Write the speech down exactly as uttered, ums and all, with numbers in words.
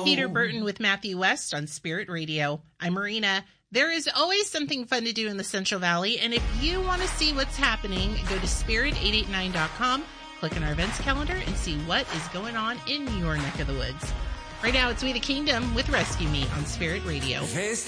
Peter Burton with Matthew West on Spirit Radio. I'm Marina. There is always something fun to do in the Central Valley, and if you want to see what's happening, go to spirit eight eight nine dot com, click on our events calendar, and see what is going on in your neck of the woods. Right now, it's We the Kingdom with Rescue Me on Spirit Radio. Face